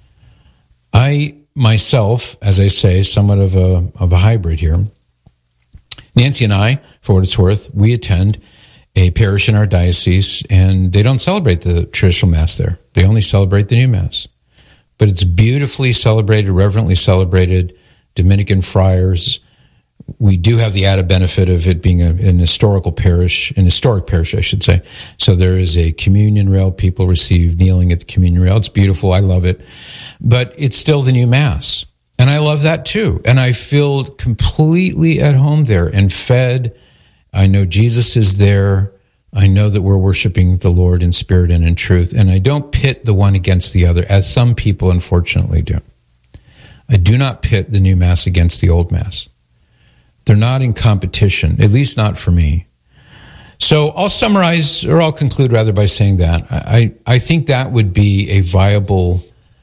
I myself, as I say, somewhat of a of a hybrid here. Nancy and I, for what it's worth, we attend a parish in our diocese, and they don't celebrate the traditional Mass there. They only celebrate the new Mass. But it's beautifully celebrated, reverently celebrated. Dominican friars. We do have the added benefit of it being a, an historical parish, an historic parish, I should say. So there is a communion rail. People receive kneeling at the communion rail. It's beautiful. I love it. But it's still the new Mass. And I love that too. And I feel completely at home there and fed. I know Jesus is there. I know that we're worshiping the Lord in spirit and in truth. And I don't pit the one against the other, as some people unfortunately do. I do not pit the new Mass against the old Mass. They're not in competition, at least not for me. So I'll summarize, or I'll conclude rather by saying that. I, I think that would be a viable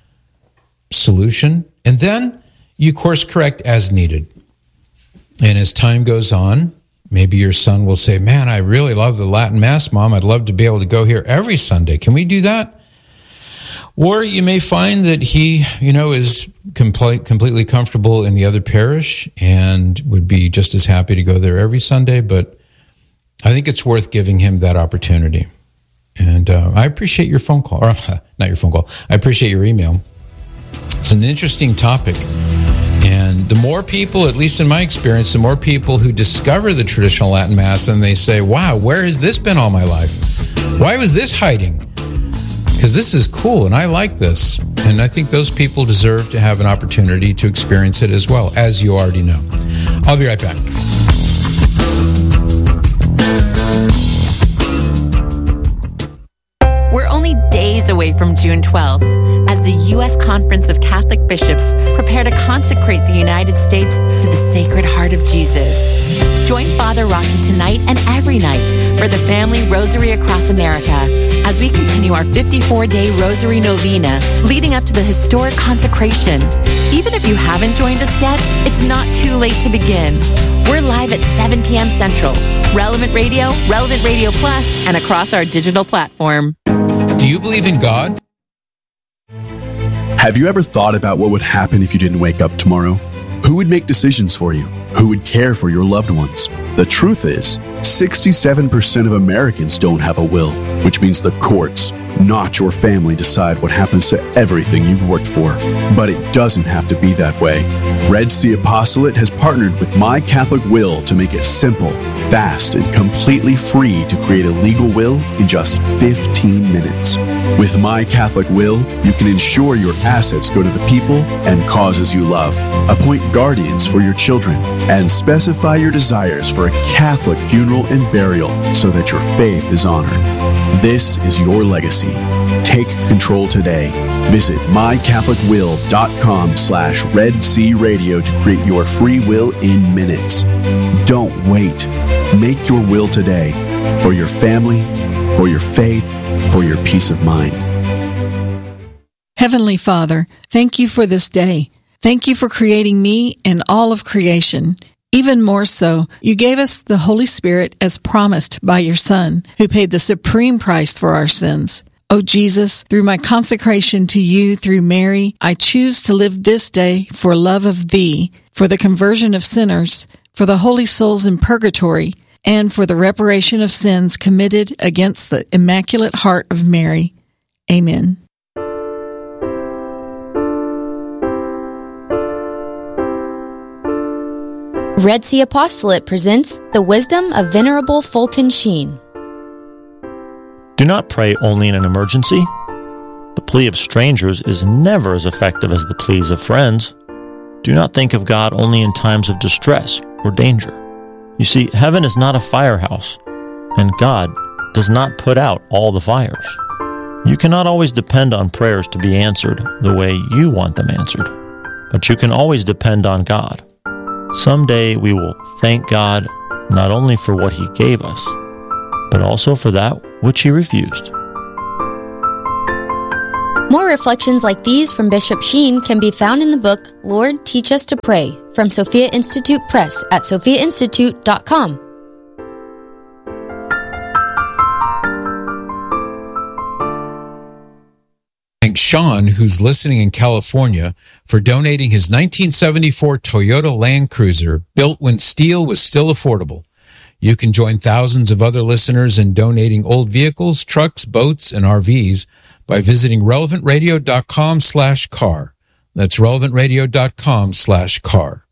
solution. And then you course correct as needed. And as time goes on, maybe your son will say, man, I really love the Latin Mass, Mom. I'd love to be able to go here every Sunday. Can we do that? Or you may find that he, you know, is complete, completely comfortable in the other parish and would be just as happy to go there every Sunday. But I think it's worth giving him that opportunity. And uh, I appreciate your phone call, or not your phone call. I appreciate your email. It's an interesting topic. And the more people, at least in my experience, the more people who discover the traditional Latin Mass and they say, wow, where has this been all my life? Why was this hiding? Because this is cool and I like this. And I think those people deserve to have an opportunity to experience it as well, as you already know. I'll be right back. We're only days away from June twelfth as the U S Conference of Catholic Bishops prepare to consecrate the United States to the Sacred Heart of Jesus. Join Father Rocky tonight and every night for the Family Rosary Across America as we continue our fifty-four day Rosary Novena leading up to the historic consecration. Even if you haven't joined us yet, it's not too late to begin. We're live at seven p.m. Central, Relevant Radio, Relevant Radio Plus, and across our digital platform. Do you believe in God? Have you ever thought about what would happen if you didn't wake up tomorrow? Who would make decisions for you? Who would care for your loved ones? The truth is, sixty-seven percent of Americans don't have a will, which means the courts, not your family, decide what happens to everything you've worked for. But it doesn't have to be that way. Red Sea Apostolate has partnered with My Catholic Will to make it simple, fast, and completely free to create a legal will in just fifteen minutes. With My Catholic Will, you can ensure your assets go to the people and causes you love, appoint guardians for your children, and specify your desires for a Catholic funeral and burial so that your faith is honored. This is your legacy. Take control today. Visit mycatholicwill.com slash Red Sea Radio to create your free will in minutes. Don't wait. Make your will today for your family, for your faith, for your peace of mind. Heavenly Father, thank you for this day. Thank you for creating me and all of creation. Even more so, you gave us the Holy Spirit as promised by your Son, who paid the supreme price for our sins. Oh Jesus, through my consecration to you through Mary, I choose to live this day for love of thee, for the conversion of sinners, for the holy souls in purgatory, and for the reparation of sins committed against the Immaculate Heart of Mary. Amen. Red Sea Apostolate presents The Wisdom of Venerable Fulton Sheen. Do not pray only in an emergency. The plea of strangers is never as effective as the pleas of friends. Do not think of God only in times of distress or danger. You see, heaven is not a firehouse, and God does not put out all the fires. You cannot always depend on prayers to be answered the way you want them answered, but you can always depend on God. Someday we will thank God not only for what He gave us, but also for that which he refused. More reflections like these from Bishop Sheen can be found in the book, Lord, Teach Us to Pray, from Sophia Institute Press at sophia institute dot com. Thank Sean, who's listening in California, for donating his nineteen seventy-four Toyota Land Cruiser, built when steel was still affordable. You can join thousands of other listeners in donating old vehicles, trucks, boats, and R Vs by visiting relevant radio dot com slash car. That's relevant radio dot com slash car.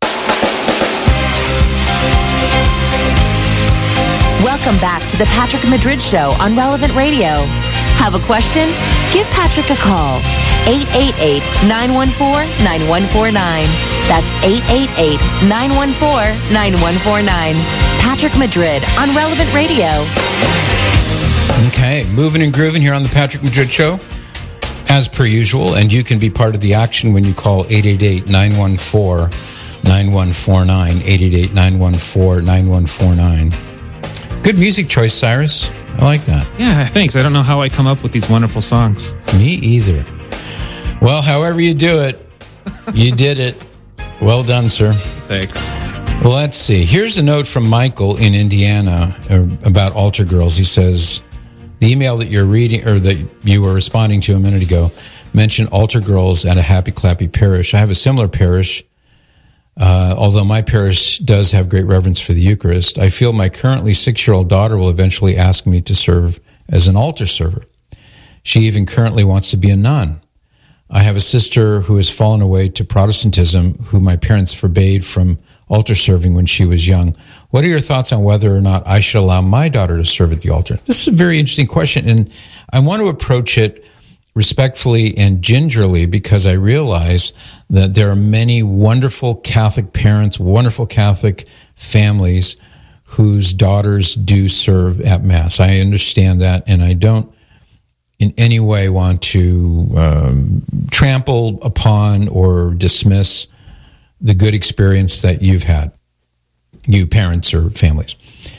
Welcome back to the Patrick Madrid Show on Relevant Radio. Have a question? Give Patrick a call. eight eight eight, nine one four, nine one four nine. That's eight eight eight, nine one four, nine one four nine. Patrick Madrid on Relevant Radio. Okay, moving and grooving here on the Patrick Madrid Show, as per usual, and you can be part of the action when you call eight eight eight, nine one four, nine one four nine, eight eight eight, nine one four, nine one four nine. Good music choice, Cyrus. I like that. Yeah, thanks. I don't know how I come up with these wonderful songs. Me either. Well, however you do it, you did it. Well done, sir. Thanks. Well, let's see. Here's a note from Michael in Indiana about altar girls. He says, the email that you're reading, or that you were responding to a minute ago, mentioned altar girls at a Happy Clappy parish. I have a similar parish. Uh, although my parish does have great reverence for the Eucharist, I feel my currently six-year-old daughter will eventually ask me to serve as an altar server. She even currently wants to be a nun. I have a sister who has fallen away to Protestantism, who my parents forbade from altar serving when she was young. What are your thoughts on whether or not I should allow my daughter to serve at the altar? This is a very interesting question, and I want to approach it respectfully and gingerly, because I realize that there are many wonderful Catholic parents, wonderful Catholic families whose daughters do serve at Mass. I understand that, and I don't in any way want to um, trample upon or dismiss the good experience that you've had, you parents or families.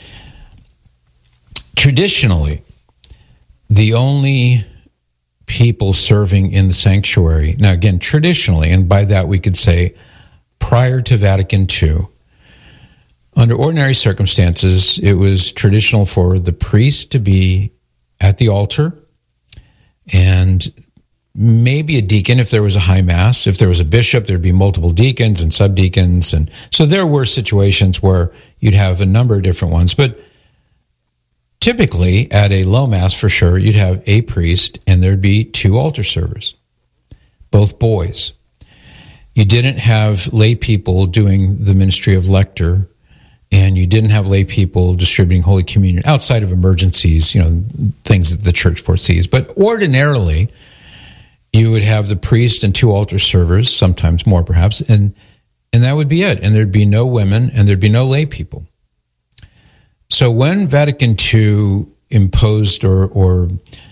Traditionally, the only people serving in the sanctuary, now again, traditionally, and by that we could say prior to Vatican Two, under ordinary circumstances, it was traditional for the priest to be at the altar and maybe a deacon if there was a high mass. If there was a bishop, there'd be multiple deacons and subdeacons. And so there were situations where you'd have a number of different ones, but typically, at a low mass, for sure, you'd have a priest and there'd be two altar servers, both boys. You didn't have lay people doing the ministry of lector, and you didn't have lay people distributing Holy Communion outside of emergencies, you know, things that the church foresees. But ordinarily, you would have the priest and two altar servers, sometimes more perhaps, and, and that would be it. And there'd be no women and there'd be no lay people. So when Vatican Two imposed or, or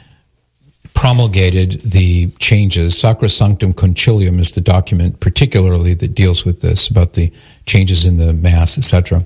promulgated the changes, Sacrosanctum Concilium is the document particularly that deals with this, about the changes in the Mass, et cetera.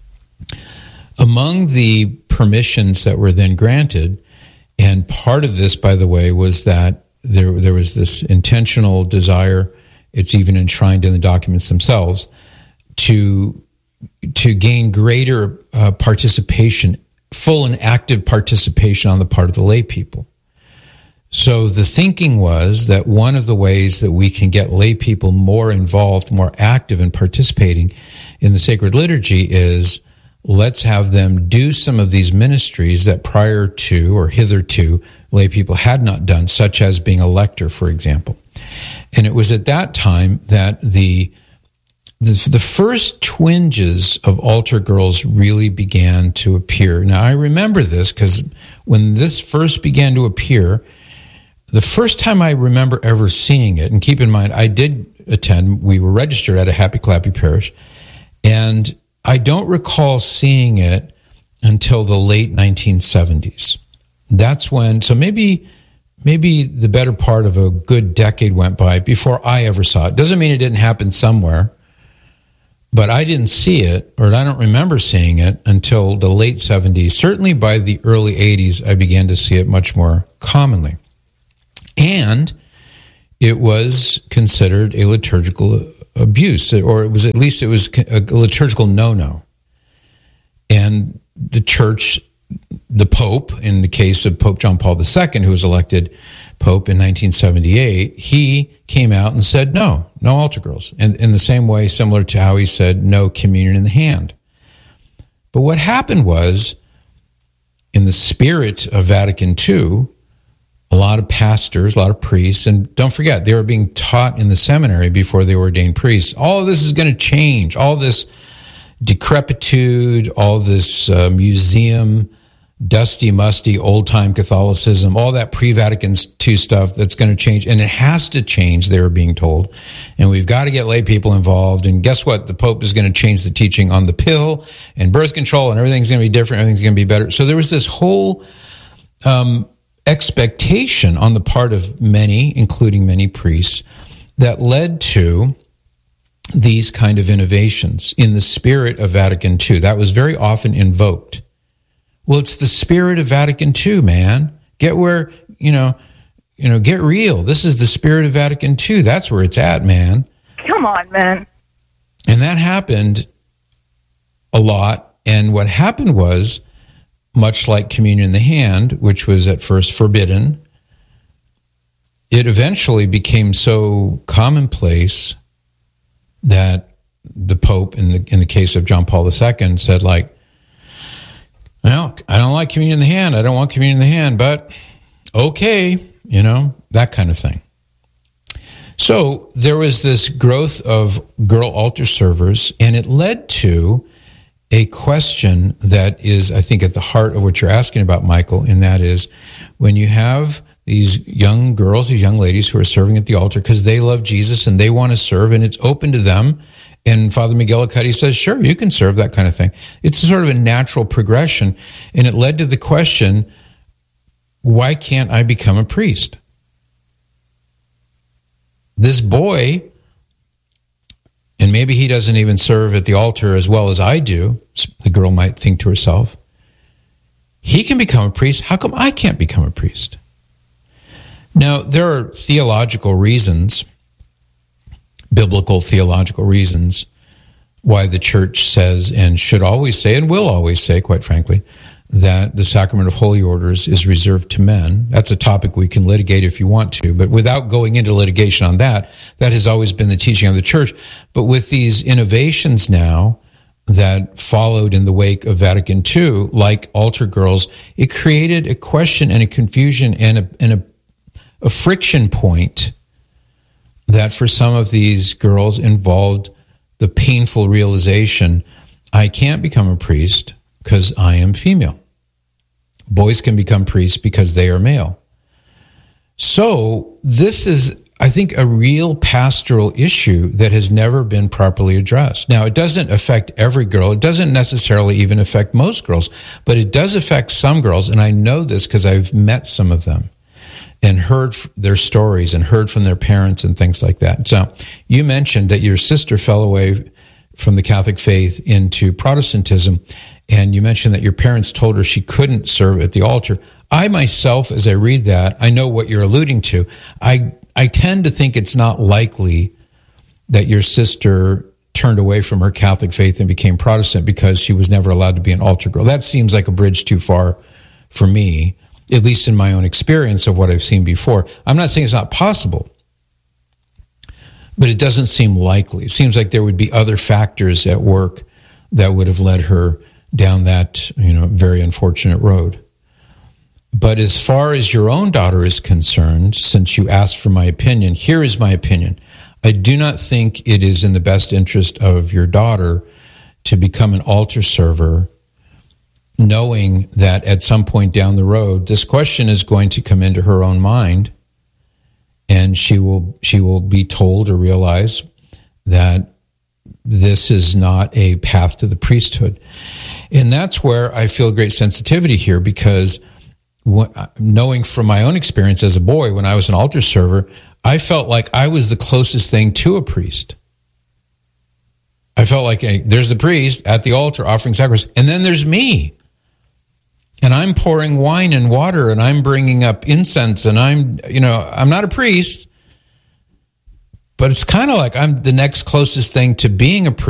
Among the permissions that were then granted, and part of this, by the way, was that there, there was this intentional desire, it's even enshrined in the documents themselves, to to gain greater uh, participation, full and active participation on the part of the lay people. So the thinking was that one of the ways that we can get lay people more involved, more active in participating in the sacred liturgy is let's have them do some of these ministries that prior to or hitherto lay people had not done, such as being a lector, for example. And it was at that time that the The, the first twinges of altar girls really began to appear. Now, I remember this because when this first began to appear, the first time I remember ever seeing it, and keep in mind, I did attend, we were registered at a Happy Clappy parish, and I don't recall seeing it until the late nineteen seventies. That's when, so maybe maybe the better part of a good decade went by before I ever saw it. Doesn't mean it didn't happen somewhere. But I didn't see it, or I don't remember seeing it until the late seventies. Certainly by the early eighties, I began to see it much more commonly. And it was considered a liturgical abuse, or it was at least it was a liturgical no-no. And the church, the Pope, in the case of Pope John Paul the Second, who was elected Pope in nineteen seventy-eight, he came out and said, no, no altar girls. And in the same way, similar to how he said, no communion in the hand. But what happened was, in the spirit of Vatican Two, a lot of pastors, a lot of priests, and don't forget, they were being taught in the seminary before they were ordained priests. All of this is going to change. All this decrepitude, all this uh, museum, dusty, musty, old-time Catholicism, all that pre-Vatican Two stuff, that's going to change. And it has to change, they were being told. And we've got to get lay people involved. And guess what? The Pope is going to change the teaching on the pill and birth control, and everything's going to be different, everything's going to be better. So there was this whole um, expectation on the part of many, including many priests, that led to these kind of innovations in the spirit of Vatican Two. That was very often invoked. Well, it's the spirit of Vatican Two, man. Get where, you know, you know, get real. This is the spirit of Vatican Two. That's where it's at, man. Come on, man. And that happened a lot. And what happened was, much like communion in the hand, which was at first forbidden, it eventually became so commonplace that the Pope, in the in the case of John Paul the Second, said, like, well, I don't like communion in the hand. I don't want communion in the hand, but okay, you know, that kind of thing. So there was this growth of girl altar servers, and it led to a question that is, I think, at the heart of what you're asking about, Michael, and that is, when you have these young girls, these young ladies who are serving at the altar because they love Jesus and they want to serve, and it's open to them, and Father McGillicuddy says, sure, you can serve, that kind of thing. It's sort of a natural progression, and it led to the question, why can't I become a priest? This boy, and maybe he doesn't even serve at the altar as well as I do, the girl might think to herself, he can become a priest. How come I can't become a priest? Now, there are theological reasons, biblical theological reasons, why the church says, and should always say, and will always say, quite frankly, that the sacrament of holy orders is reserved to men. That's a topic we can litigate if you want to, but without going into litigation on that, that has always been the teaching of the church. But with these innovations now that followed in the wake of Vatican Two, like altar girls, it created a question and a confusion and a, and a, a friction point that for some of these girls involved the painful realization, I can't become a priest because I am female. Boys can become priests because they are male. So this is, I think, a real pastoral issue that has never been properly addressed. Now, it doesn't affect every girl. It doesn't necessarily even affect most girls, but it does affect some girls, and I know this because I've met some of them and heard their stories and heard from their parents and things like that. So you mentioned that your sister fell away from the Catholic faith into Protestantism, and you mentioned that your parents told her she couldn't serve at the altar. I myself, as I read that, I know what you're alluding to. I I tend to think it's not likely that your sister turned away from her Catholic faith and became Protestant because she was never allowed to be an altar girl. That seems like a bridge too far for me, at least in my own experience of what I've seen before. I'm not saying it's not possible, but it doesn't seem likely. It seems like there would be other factors at work that would have led her down that, you know, very unfortunate road. But as far as your own daughter is concerned, since you asked for my opinion, here is my opinion. I do not think it is in the best interest of your daughter to become an altar server, knowing that at some point down the road, this question is going to come into her own mind, and she will she will be told or realize that this is not a path to the priesthood. And that's where I feel great sensitivity here, because knowing from my own experience as a boy, when I was an altar server, I felt like I was the closest thing to a priest. I I felt like a, there's the priest at the altar offering sacrifice, and then there's me. And I'm pouring wine and water, and I'm bringing up incense, and I'm, you know, I'm not a priest, but it's kind of like I'm the next closest thing to being a priest.